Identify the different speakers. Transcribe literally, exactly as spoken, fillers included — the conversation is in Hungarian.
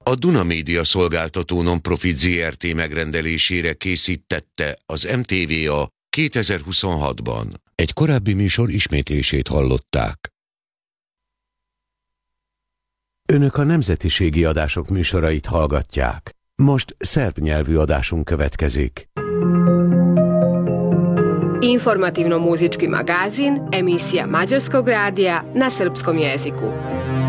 Speaker 1: A Duna Média Szolgáltató Nonprofit zé er té megrendelésére készítette az em té vé a kétezer-huszonhatban. Egy korábbi műsor ismétlését hallották. Önök a nemzetiségi adások műsorait hallgatják. Most szerb nyelvű adásunk következik.
Speaker 2: Informativno-muzički magazin, emisija Mađarskog radija na srpskom jeziku.